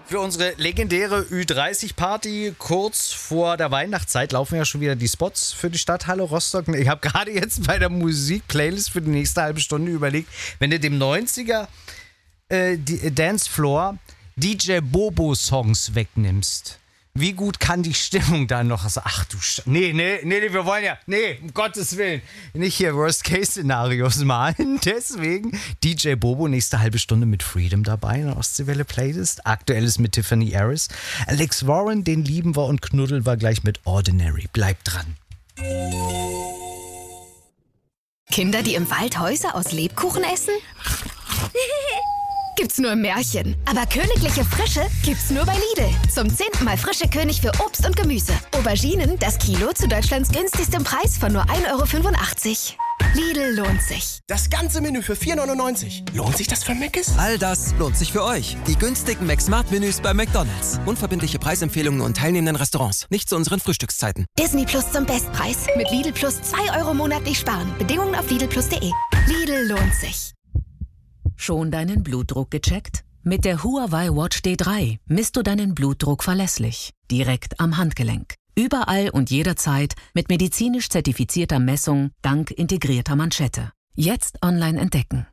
Für unsere legendäre Ü30-Party kurz vor der Weihnachtszeit laufen ja schon wieder die Spots für die Stadthalle Rostock. Ich habe gerade jetzt bei der Musik-Playlist für die nächste halbe Stunde überlegt, wenn du dem 90er Dancefloor DJ Bobo-Songs wegnimmst, wie gut kann die Stimmung da noch? Also, ach du Nee, wir wollen ja, um Gottes Willen, nicht hier Worst-Case-Szenarios malen. Deswegen DJ Bobo, nächste halbe Stunde mit Freedom dabei in der Ostseewelle-Playlist. Aktuelles mit Tiffany Harris. Alex Warren, den lieben wir und knuddeln wir gleich mit Ordinary. Bleibt dran. Kinder, die im Wald Häuser aus Lebkuchen essen? Gibt's nur im Märchen. Aber königliche Frische gibt's nur bei Lidl. Zum 10. Mal frische König für Obst und Gemüse. Auberginen, das Kilo zu Deutschlands günstigstem Preis von nur 1,85 €. Lidl lohnt sich. Das ganze Menü für 4,99 €. Lohnt sich das für Mc's? All das lohnt sich für euch. Die günstigen McSmart-Menüs bei McDonald's. Unverbindliche Preisempfehlungen und teilnehmenden Restaurants. Nicht zu unseren Frühstückszeiten. Disney Plus zum Bestpreis. Mit Lidl Plus 2 € monatlich sparen. Bedingungen auf lidlplus.de. Lidl lohnt sich. Schon deinen Blutdruck gecheckt? Mit der Huawei Watch D3 misst du deinen Blutdruck verlässlich. Direkt am Handgelenk. Überall und jederzeit mit medizinisch zertifizierter Messung dank integrierter Manschette. Jetzt online entdecken.